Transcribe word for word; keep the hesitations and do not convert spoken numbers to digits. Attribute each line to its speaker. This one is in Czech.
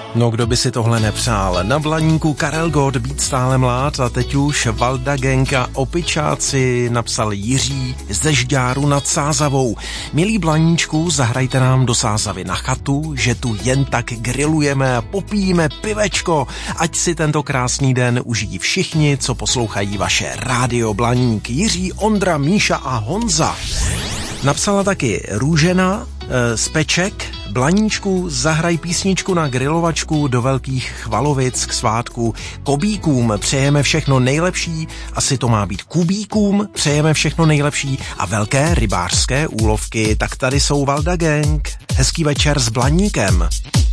Speaker 1: No, kdo by si tohle nepřál? Na Blaníku Karel Gott, Být stále mlád, a teď už Valda Gang a Opičáci, napsal Jiří ze Žďáru nad Sázavou. Milí Blaníčku, zahrajte nám do Sázavy na chatu, že tu jen tak grillujeme a popijeme pivečko. Ať si tento krásný den užijí všichni, co poslouchají vaše Rádio Blaník. Jiří, Ondra, Míša a Honza. Napsala taky Růžena z Peček. Blaníčku, zahraj písničku na grilovačku do Velkých Chvalovic k svátku. Kobíkům přejeme všechno nejlepší, asi to má být kubíkům přejeme všechno nejlepší a velké rybářské úlovky. Tak tady jsou Valda Gang. Hezký večer s Blaníkem.